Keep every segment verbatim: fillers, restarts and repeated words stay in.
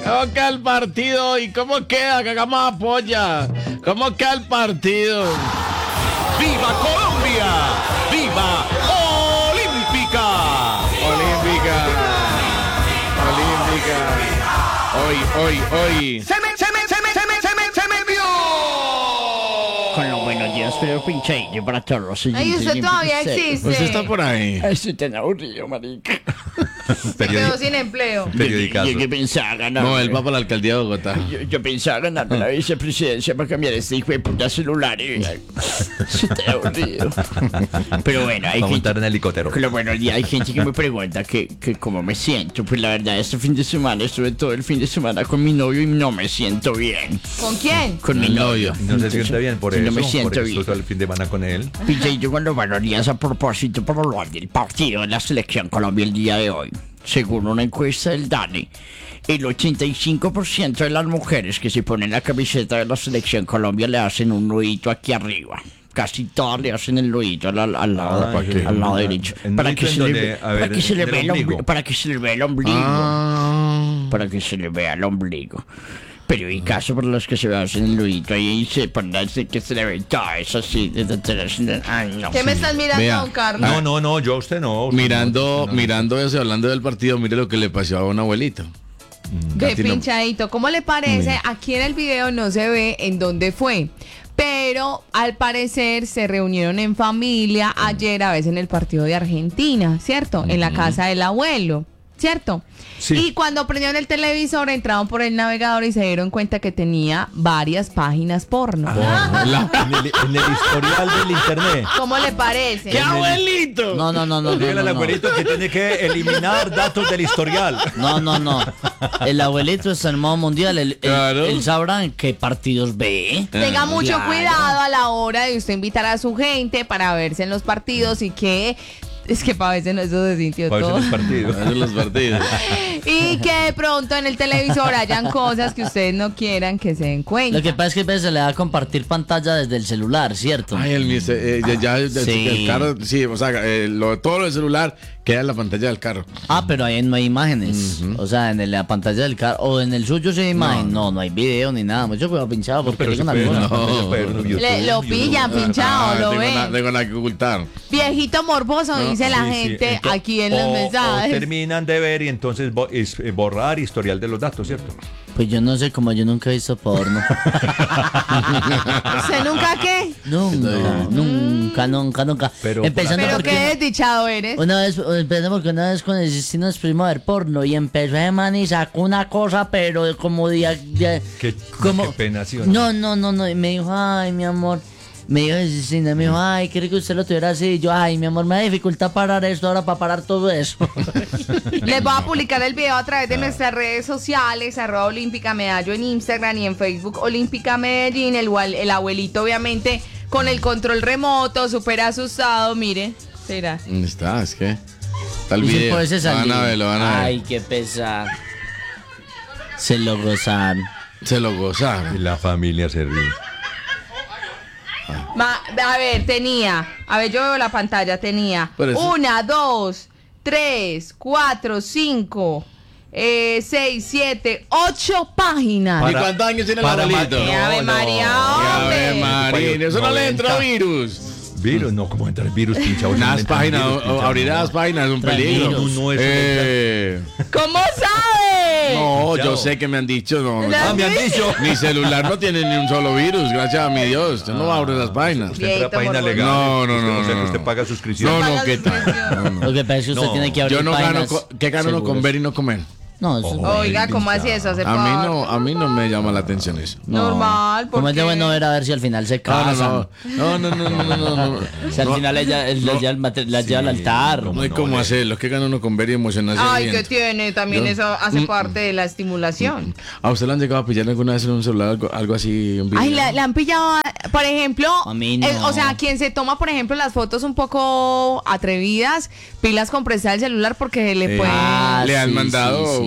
¿Cómo queda el partido? ¿Y cómo queda? Que hagamos apoya. ¿Cómo queda el partido? ¡Viva Colombia! ¡Viva Olímpica! Olímpica. Olímpica. Hoy, hoy, hoy. ¡Se me, se me, se me, se me, se me, se me vio! Con los buenos días, pero pinche para todos los Ay, usted todavía existe. Usted está por ahí. Estoy tan aburrido, marica. Se quedó sin empleo. Yo, yo pensaba ganar. No, él va para la alcaldía de Bogotá. Yo, yo pensaba ganarme la vicepresidencia para cambiar este hijo de puta celular. Y... Estoy aburrido. Pero bueno, hay Va a gente... montar en helicóptero. Con los buenos días, hay gente que me pregunta que, que cómo me siento. Pues la verdad, este fin de semana estuve todo el fin de semana con mi novio y no me siento bien. ¿Con quién? Con mi El novio. novio. No se siente bien por Sí, eso. no me siento por eso bien. estuvo todo el fin de semana con él. Pinche, yo con los buenos días a propósito por lo del partido de la selección Colombia el día de hoy. Según una encuesta del DANE, el ochenta y cinco por ciento de las mujeres que se ponen la camiseta de la selección Colombia le hacen un nudito aquí arriba. Casi todas le hacen el nudito al, al, al lado, Ah, ¿para qué? al lado derecho. ¿El Para nudito que, en se le, dónde? ve- A para ver, que se le ¿del vea el ombligo? ombligo. Para que se le vea el ombligo. Ah. Para que se le vea el ombligo. Pero hay casos por los que se hacen el nudito ahí y se ponen así que se le ve todo eso así. Ay, no. ¿Qué me estás mirando, Vea. don Carlos? No, no, no, yo a usted no. usted Mirando, no, no. mirando eso, hablando del partido, mire lo que le pasó a un abuelito. Ve, Casi no- pinchadito. ¿Cómo le parece? Aquí en el video no se ve en dónde fue. Pero al parecer se reunieron en familia ayer, a veces en el partido de Argentina, ¿cierto? En la casa del abuelo, ¿cierto? Sí. Y cuando prendieron el televisor, entraron por el navegador y se dieron cuenta que tenía varias páginas porno. En el, en el historial del internet. ¿Cómo le parece? ¡Qué abuelito! No, no, no, no. no, Dígale al no, no. abuelito que tiene que eliminar datos del historial. No, no, no. El abuelito está en modo mundial. Él, él- Claro. él sabrá en qué partidos ve. Tenga mucho Claro. cuidado a la hora de usted invitar a su gente para verse en los partidos y que... Es que para veces no, eso se sintió Para todo. ver el partido. Hacen los partidos. Y que de pronto en el televisor hayan cosas que ustedes no quieran que se den cuenta. Lo que pasa es que a veces se le da a compartir pantalla desde el celular, ¿cierto? Ay, el, mío, eh, ya, ya- ya- Sí. el carro, sí, o sea, eh, lo, todo lo del celular queda en la pantalla del carro. Ah, pero ahí no hay imágenes. O sea, en el- la pantalla del carro. O en el suyo sí hay imagen. No, no, hay video ni nada. Mucho cuidado pinchado porque Pero digo se una puede, cosa. no, se puede ver en YouTube, Le- lo YouTube. pillan, pinchado, Ah, lo tengo ven. na- tengo nada que ocultar. Viejito morboso, dice la Sí, sí, gente ento- aquí en los o- mensajes. o terminan de ver y entonces bo- es, eh, borrar historial de los datos, ¿cierto? Pues yo no sé, como yo nunca he visto porno. ¿Usted nunca qué? Nunca, nunca, nunca, nunca. Pero- Empezando Pero porque qué desdichado eres. una vez, empezando porque una vez con el Sistino nos fuimos a ver porno y empezó a man y sacó una cosa, pero como de, de- Qué- como, qué pena, ¿sí o no, no? no, no, no, y me dijo, ay, mi amor. Me dijo Sistina, me dijo, ay, quiero que usted lo tuviera así. Y yo, ay, mi amor, me da dificultad parar esto ahora para parar todo eso. Les voy a publicar el video a través de nuestras redes sociales, arroba Olímpica Medallo en Instagram y en Facebook Olímpica Medellín. El, gual- el abuelito, obviamente, con el control remoto, súper asustado, mire. Será. ¿Dónde está? Es que está el Y se video. puede Lo salir. van a ver, lo van a ver. Ay, qué pesar. Se lo gozaron. Se lo Y gozaron. la familia se ríe. Ma- a ver, tenía. A ver, yo veo la pantalla. Tenía Pero eso- una, dos, tres, cuatro, cinco, eh, seis, siete, ocho páginas. ¿Y Para- cuántos años tiene el para abuelito? ma- ¡Qué Ave No, no. María, A ver, hombre! Marín, eso no le entra noventa. virus. Virus, no, ¿cómo entra el virus pinchado? Unas páginas, Virus, pinchado, abrir no. las páginas es un Tranquilo. peligro. No, no, eso no eh, ¿Cómo sabe? no, yo Chao. sé que me han dicho, no. La- Ah, me han dicho. Mi celular no tiene ni un solo virus, gracias a mi Dios. Yo no abro las páginas. Usted entra a Viejito página morboso. legal. No, no, usted no, sé que no, usted no. paga suscripción. No, Paga no, ¿qué tal? suscripción. No, no. Lo que pasa es que usted No, tiene que abrir Yo no gano, páginas co- ¿qué gano uno con seguras. ver y no comer? No, eso Ojo. Oiga, ¿cómo así eso? ¿Hace A mí por- no, a mí no me llama la atención eso. No. Normal, Como es de porque- bueno ver a ver si al final se No, casan. no, no, no, no, no, no, no, no. Si al No, final ella, él no. la lleva al mate- la lleva al altar. no hay no, cómo le- hacerlo, ¿qué gana uno con ver y emocionarse? Ay, ¿qué viendo? tiene? También Yo- eso hace parte de la estimulación. ¿A usted le han llegado a pillar alguna vez en un celular algo, algo así? Un video? Ay, la, la han pillado, por ejemplo, A mí no. eh, o sea, quien se toma, por ejemplo, las fotos un poco atrevidas, pilas con prestar el celular porque le Eh, puede... Ah, le han sí, mandado sí, sí,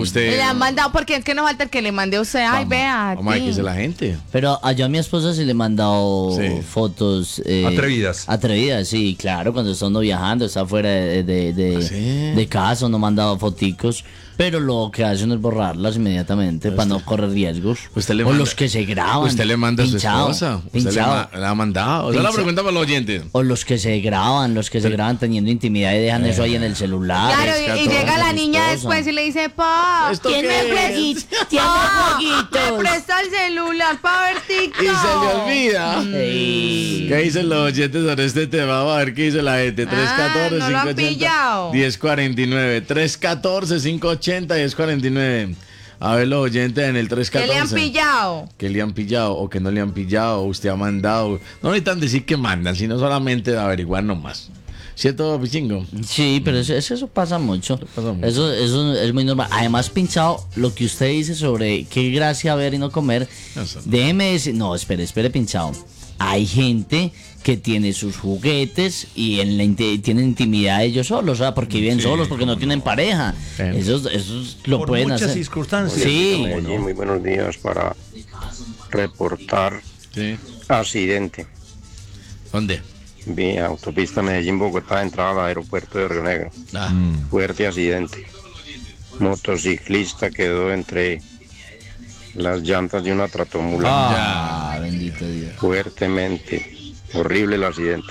usted. Le han mandado, porque es que no falta el que le mande a usted. Ay, Vamos, vea. a Vamos a ver ti. qué dice la gente. Pero allá a mi esposa sí le he mandado Sí. fotos. eh, Atrevidas. Atrevidas, sí, claro, cuando está uno viajando, está fuera de, de, de, ¿Ah, sí? de casa, no ha mandado foticos. Pero lo que hacen es borrarlas inmediatamente para no correr riesgos. Usted le o manda- los que se graban. Usted le manda a su pinchado, esposa. Usted le, pinchado. ma- le ha mandado. Esa es la Pincha- pregunta para los oyentes. O los que se graban, los que se graban teniendo intimidad y dejan eso ahí en el celular. Claro, es y, y catorce, llega la niña amistosa. después y le dice, pa, ¿Esto ¿quién qué me es? presta? Tiene Pa, jueguitos. me presta el celular para ver TikTok. Y se le olvida. Ey. ¿Qué dicen los oyentes sobre este tema? Vamos a ver qué dice la gente. tres uno cuatro, Ah, no lo han cinco ocho pillado. cero, uno cero cuatro nueve. tres uno cuatro, cinco ocho cero, uno cero cuatro nueve. A ver los oyentes en el tres uno ¿Qué cuatro. le han pillado? Que le han pillado o que no le han pillado. Usted ha mandado. No necesitan decir que mandan, sino solamente averiguar nomás. ¿Cierto, Pichingo? Sí, pero eso, eso, eso pasa mucho. pasa mucho. Eso, eso es muy normal. Además, pinchado, lo que usted dice sobre qué gracia ver y no comer, Eso. déjeme decir, no, espere, espere, pinchado. Hay gente que tiene sus juguetes y en la inte- tienen intimidad ellos solos, ¿sabes? Porque viven solos, porque no tienen pareja. Sí. Esos, esos lo Por pueden muchas hacer. circunstancias. Sí. Medellín, muy buenos días para reportar Sí. accidente. ¿Dónde? Vía autopista Medellín-Bogotá, entrada al aeropuerto de Río Negro. Ah. Fuerte accidente. Motociclista quedó entre las llantas de una tratomula. Ah, bendito Dios. Fuertemente. Horrible el accidente.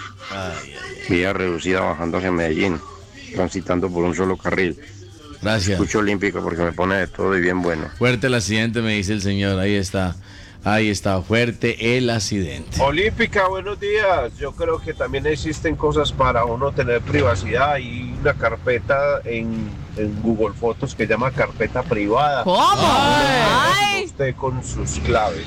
Vía reducida bajando hacia Medellín, transitando por un solo carril. Gracias. Escucho olímpica porque me pone de todo y bien bueno. Fuerte el accidente, me dice el señor. Ahí está. Ahí está. Fuerte el accidente. Olímpica, buenos días. Yo creo que también existen cosas para uno tener privacidad. Hay una carpeta en, en Google Fotos que llama carpeta privada. ¿Cómo? Ay. Usted con sus claves.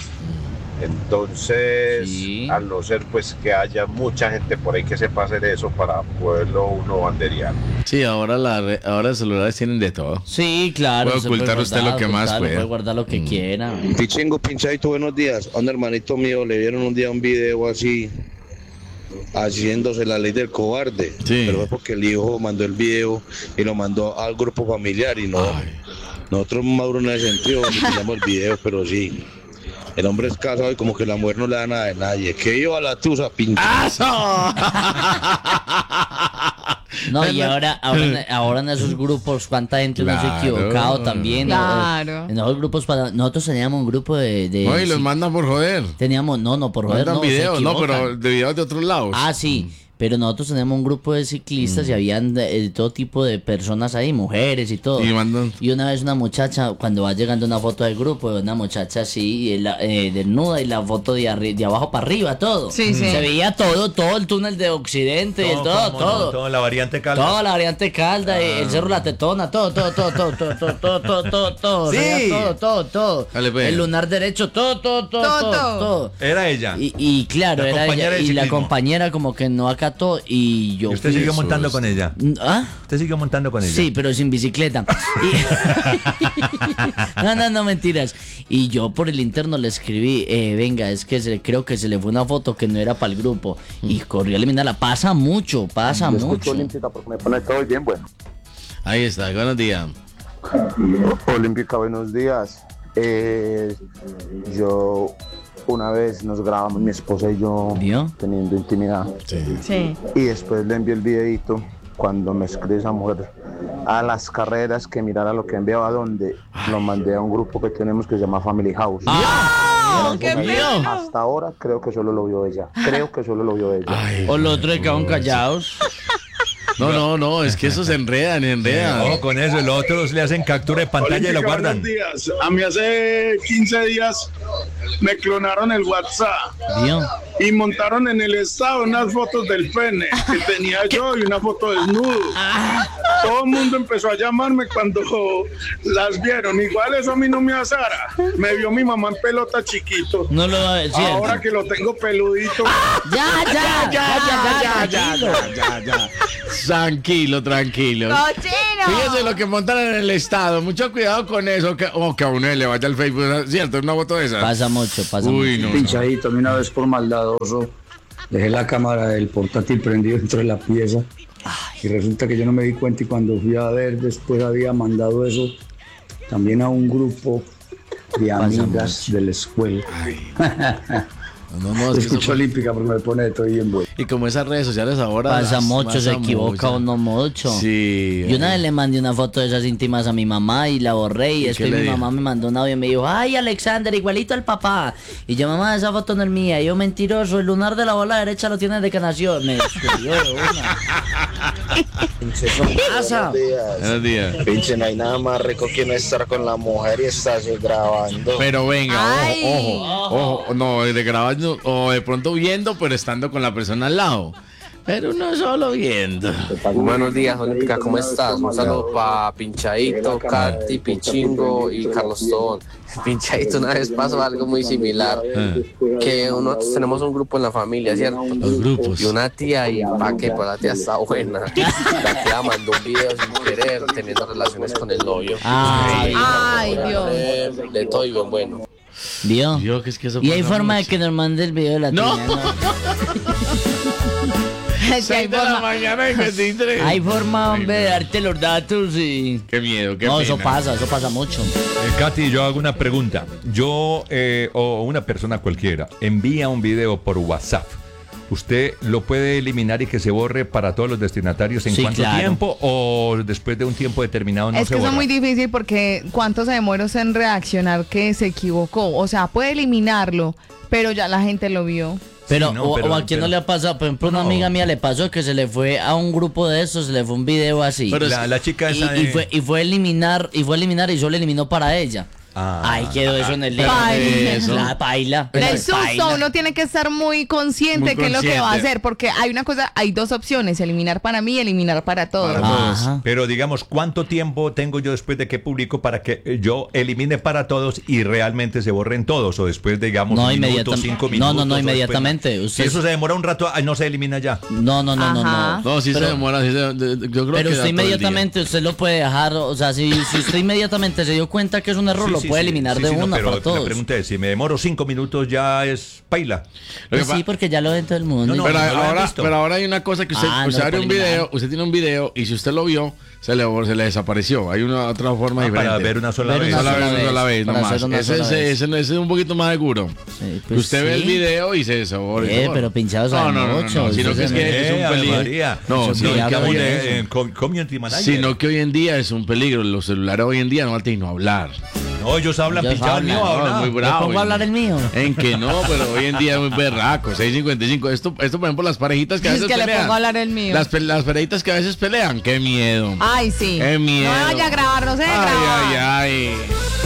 Entonces, Sí. al no ser pues que haya mucha gente por ahí que sepa hacer eso para poderlo uno banderear. Sí, ahora, la re- ahora los celulares tienen de todo. Sí, claro. Puede se ocultar usted lo que más ocultarlo, pueda. Puede guardar lo que quiera. Pichingo, pinchadito, buenos días. A un hermanito mío le vieron un día un video así, haciéndose la ley del cobarde. Sí. Pero fue porque el hijo mandó el video y lo mandó al grupo familiar y no. Nosotros maduros en ese sentido, ni pillamos el video, pero sí. El hombre es casado y como que la mujer no le da nada de nadie. Que iba a la tusa, pinche. ¡Eso! No, y ahora, ahora, en- ahora en esos grupos, cuánta gente no se ha Claro. equivocado también. Claro. En esos grupos, para, nosotros teníamos un grupo de... de No, y los sí, mandan por joder. teníamos, no, no, por joder, Mandan no, se videos, no, equivocan. pero de videos de otros lados. Ah, sí. Pero nosotros tenemos un grupo de ciclistas y habían de, de todo tipo de personas ahí, mujeres y todo. Y mandan- Y una vez una muchacha, cuando va llegando una foto del grupo, una muchacha así, eh, la- eh, desnuda y la foto de, arri- de abajo para arriba, todo. Sí, sí. Se veía todo, todo el túnel de Occidente, No, todo, cómo no, todo. todo, la variante calda. Toda la variante calda, y el cerro La Tetona, todo, todo, todo, todo, todo, todo, todo, todo, todo, todo, Sí. o sea, todo, todo, todo. Dale, pues. El lunar derecho, todo, todo, todo, Todo, todo, todo. todo. Era ella. Y, y claro, La era compañera ella, de y la ciclismo. compañera como que no acató y yo... Y usted fui- siguió montando con ella. ¿Ah? Usted siguió montando con ella. Sí, pero sin bicicleta. Y- no, no, no, mentiras. Y yo por el interno le escribí, eh, venga, es que se- creo que se le fue una foto que no era para el grupo. Y corrió a eliminarla. Pasa mucho, pasa mucho. olímpica porque me pone todo y bien bueno. Ahí está, buenos días. Olímpica, buenos días. Eh, yo una vez nos grabamos mi esposa y yo ¿Vio? teniendo intimidad Sí. y después le envié el videito cuando me escribe esa mujer a las carreras que mirara lo que enviaba, donde lo mandé a un grupo que tenemos que se llama Family House. ¡Oh, qué feo! Hasta ahora creo que solo lo vio ella. Creo que solo lo vio ella. Ay, O los otros quedaron callados. no, no, no, es que eso se enredan, enredan. No, con eso, los otros le hacen captura de pantalla y lo guardan. Buenos días. A mí hace quince días me clonaron el WhatsApp ¿Vio? y montaron en el estado unas fotos del pene que tenía yo y una foto desnudo. Todo el mundo empezó a llamarme cuando las vieron. Igual eso a mí no me azara. Me vio mi mamá en pelota chiquito. No lo va a decir. Ahora que lo tengo peludito. Ya, ya, ya, ya, ya, ya, ya. ya, ya. Tranquilo, tranquilo. ¡Cochino! Fíjese lo que montan en el estado. Mucho cuidado con eso. Que, o que a uno le vaya al Facebook, ¿cierto? Una foto de esa. Pasa mucho, pasa Uy, mucho. no. Pinchadito, a mí una vez por maldadoso dejé la cámara del portátil prendido dentro de la pieza y resulta que yo no me di cuenta y cuando fui a ver después había mandado eso también a un grupo de amigas de la escuela. No, no, es escucho que eso... olímpica porque me pone todo bien bueno. Y como esas redes sociales ahora... Pasa las, mucho, se pasa equivoca mucho. uno mucho. Sí. Yo una vez le mandé una foto de esas íntimas a mi mamá y la borré y ¿Y después qué le mi dijo? mamá me mandó un audio y me dijo, ay Alexander, igualito al papá. Y yo, mamá, esa foto no es mía. Y yo, mentiroso, el lunar de la bola derecha lo tiene de que nació. Me escribió de una. ¿Qué pasa? Buenos días. Pinche, no hay nada más rico que no estar con la mujer y estarse grabando. Pero venga, Ay. ojo, ojo, ojo, no, de grabando o de pronto viendo, pero estando con la persona al lado. Pero no solo viendo. Buenos días, Olímpica, ¿cómo estás? Un saludo para Pinchadito, Katy, Pinchingo y Carlos Tobón. Pinchadito, una vez pasó algo muy similar, que nosotros tenemos un grupo en la familia, ¿cierto? Los grupos. Y una tía, y pa' qué, pues la tía está buena. La tía mandó un video sin querer, teniendo relaciones con el novio. Ay, Ay, Dios. Eh, De todo y bien bueno. ¿Vio? Yo, que es que eso Y hay pasa forma de mucho. que nos mande el video de la No. tía, ¿no? Es que hay seis de la forma- mañana y veintitrés. Hay forma, hombre, de darte los datos y... Qué miedo, qué No, pena. eso pasa, eso pasa mucho. Eh, Katy, yo hago una pregunta. Yo eh, o una persona cualquiera envía un video por WhatsApp. ¿Usted lo puede eliminar y que se borre para todos los destinatarios en Sí, cuánto claro. tiempo o después de un tiempo determinado no es se que eso borra? es muy difícil porque ¿cuánto se demora usted en reaccionar que se equivocó? O sea, puede eliminarlo, pero ya la gente lo vio. Pero, Sí, no, o, pero- o a quien no pero- le ha pasado, por ejemplo, una No. amiga mía le pasó que se le fue a un grupo de esos, se le fue un video así. Pero es- La, la chica y, esa y de- fue, y fue a eliminar, y fue a eliminar y solo eliminó para ella. Ah. Ahí quedó eso en el Pero libro. eso. La baila. Del susto uno tiene que estar muy consciente Muy de qué es lo que va a consciente. hacer, porque hay una cosa, hay dos opciones, eliminar para mí y eliminar para todos. Para todos. Ajá. Pero digamos, ¿cuánto tiempo tengo yo después de que publico para que eh, yo elimine para todos y realmente se borren todos? O después, digamos, No, un minuto, inmediatam- cinco no, minutos. no, no, o después- inmediatamente. Si Usted- eso se demora un rato, ay, no se elimina ya. No, no, no, no, Ajá. no. No, sí Pero- se demora, sí se, de- de- yo creo Pero que usted da todo el día. inmediatamente, usted lo puede dejar, o sea, si, si usted inmediatamente se dio cuenta que es un error, Sí, lo sí, puede sí, eliminar sí, de sí, no, una pero para todos. la pregunta es, si me demoro cinco minutos ya es paila. Lo que Pues pa- sí, porque ya lo ve todo el mundo. No, no, Pero no lo han ahora, visto. pero ahora hay una cosa que usted, Ah, no usted lo abre puede un video, eliminar. usted tiene un video y si usted lo vio, se le, se le desapareció. Hay una otra forma Ah, diferente. para ver una sola Ver vez. una Sola sola vez, una vez, sola vez, para nomás. hacer una Ese, sola ese- vez. ese no- ese es un poquito más seguro. Sí, pues usted ve el sí. video y se sabor. Eh, pero pinchados no, saben no, no, no, mucho, no, sino eso que es se que me- es un Eh, Ave peligro. María. No, Eso sino sí, que habla hoy bien en- de eso. Eh, com- community manager. sino que hoy en día es un peligro. Los celulares hoy en día no falta no hablar. No, ellos hablan Ellos pinchado, el mío hablan, habla. No, muy ¿Le bravo. pongo a hablar el mío? En que no, pero hoy en día es muy berraco. seis cincuenta y cinco. Esto, esto, por ejemplo, las parejitas que a Es veces que le pelean. pongo a hablar el mío. Las, pe- las parejitas que a veces pelean. Qué miedo. Ay, sí. Qué miedo. No vaya a grabar, no se Ay, grabar. ay, ay.